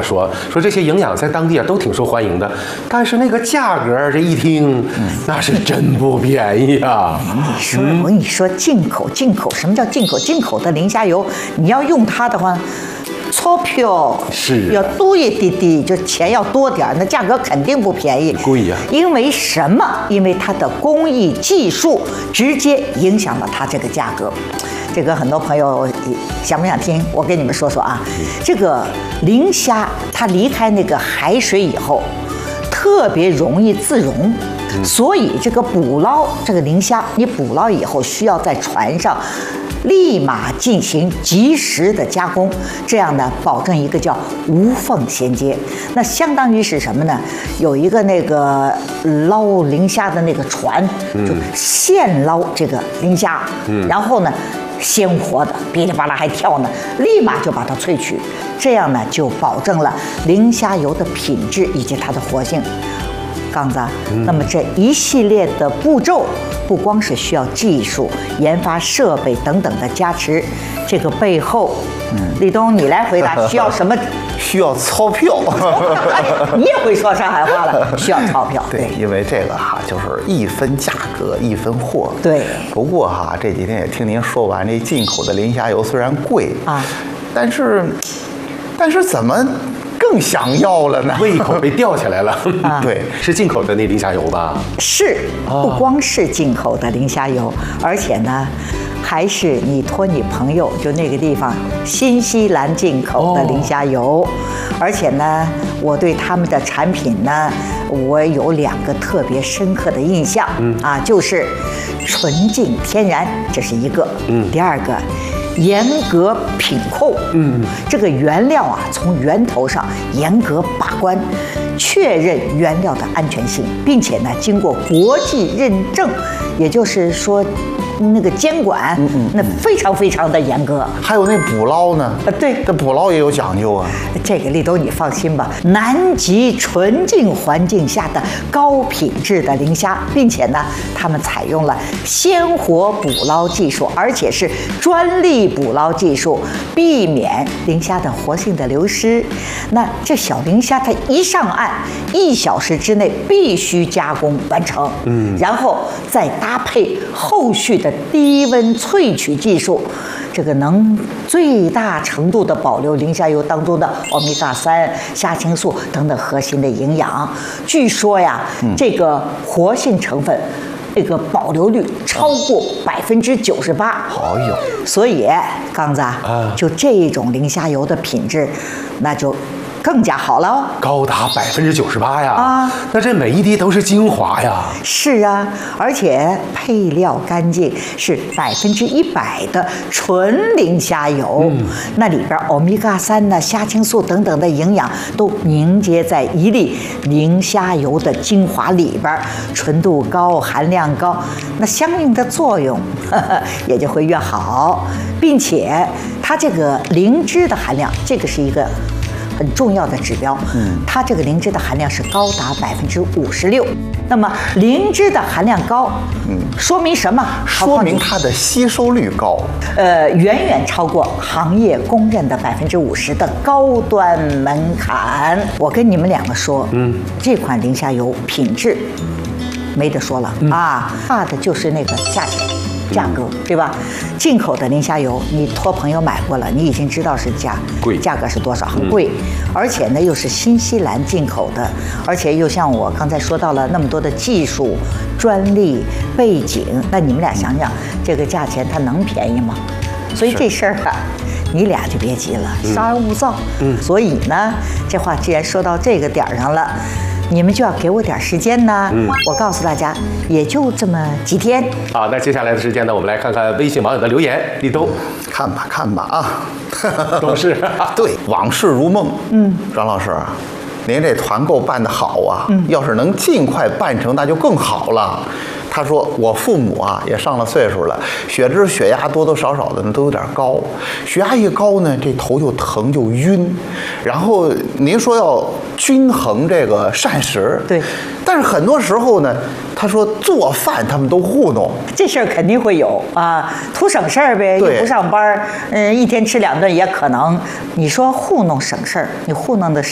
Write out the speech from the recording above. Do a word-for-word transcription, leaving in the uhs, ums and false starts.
说，说这些营养在当地啊都挺受欢迎的，但是那个价格这一听，嗯、那是真不便宜啊！ 你说，我跟你说，进口进口，什么叫进口？进口的磷虾油，你要用它的话。钞票是要多一点点，就钱要多点，那价格肯定不便宜， 贵呀。 因为什么？因为它的工艺技术直接影响了它这个价格。这个很多朋友想不想听？我跟你们说说啊，这个磷虾它离开那个海水以后，特别容易自溶。所以这个捕捞这个磷虾，你捕捞以后需要在船上立马进行及时的加工，这样呢保证一个叫无缝衔接。那相当于是什么呢？有一个那个捞磷虾的那个船，就现捞这个磷虾，嗯、然后呢鲜活的噼里啪啦还跳呢，立马就把它萃取，这样呢就保证了磷虾油的品质以及它的活性。刚子，那么这一系列的步骤，不光是需要技术、研发设备等等的加持，这个背后，嗯，立冬你来回答，需要什么？ 需要钞票。 你也会说上海话了，需要钞票。 对，因为这个哈，就是一分价格一分货。 对。 不过哈，这几天也听您说完，这进口的磷虾油虽然贵啊，但是，但是怎么？更想要了呢， 胃口被吊起来了。 啊、 对， 是进口的那磷虾油吧？ 是，不光是进口的磷虾油，而且呢，还是你托你朋友就那个地方新西兰进口的磷虾油，哦、而且呢，我对他们的产品呢，我有两个特别深刻的印象，嗯啊，就是纯净天然，这是一个，嗯，第二个。严格品控，嗯，这个原料啊，从源头上严格把关，确认原料的安全性，并且呢，经过国际认证，也就是说，那个监管，嗯嗯，那非常非常的严格。 还有那捕捞呢？ 呃，对， 这捕捞也有讲究啊。 这个立冬你放心吧，南极纯净环境下的高品质的磷虾，并且呢，他们采用了鲜活捕捞技术，而且是专利捕捞技术，避免磷虾的活性的流失。那这小磷虾它一上岸，一小时之内必须加工完成，嗯，然后再搭配后续的低温萃取技术，这个能最大程度的保留磷虾油当中的欧米伽三、虾青素等等核心的营养。据说呀，嗯、这个活性成分，这个保留率超过百分之九十八。 好有， 所以刚子啊，就这种磷虾油的品质，那就更加好了哦， 高达百分之九十八呀！ 啊， 那这每一滴都是精华呀！ 是啊，而且配料干净，是百分之一百的纯磷虾油。嗯，那里边欧米伽三呢、虾青素等等的营养都凝结在一粒磷虾油的精华里边，纯度高、含量高，那相应的作用呵呵也就会越好，并且它这个磷脂的含量，这个是一个很重要的指标，嗯，它这个磷脂的含量是高达百分之五十六。那么磷脂的含量高，嗯，说明什么？ 说明它的吸收率高， 呃，远远超过行业公认的百分之五十的高端门槛。我跟你们两个说，嗯，这款磷虾油品质没得说了、嗯、啊，怕的就是那个价钱。价格对吧？进口的磷虾油，你托朋友买过了，你已经知道是价贵， 价格是多少，很贵，嗯、而且呢又是新西兰进口的，而且又像我刚才说到了那么多的技术、专利背景，那你们俩想想，这个价钱它能便宜吗？所以这事儿啊，你俩就别急了，稍安勿躁。嗯，所以呢，这话既然说到这个点儿上了。你们就要给我点时间呢，嗯，我告诉大家，也就这么几天。 好，那接下来的时间呢，我们来看看微信网友的留言。立冬， 看吧看吧啊， 都是对，往事如梦。嗯，张老师，您这团购办得好啊，嗯，要是能尽快办成，那就更好了。他说：“我父母啊也上了岁数了，血脂、血压多多少少的呢都有点高，血压一高呢，这头就疼就晕。然后您说要均衡这个膳食， 对， 但是很多时候呢，他说做饭他们都糊弄， 这事儿肯定会有啊，图省事儿呗，又不上班，嗯，一天吃两顿也可能。你说糊弄省事儿，你糊弄的是。”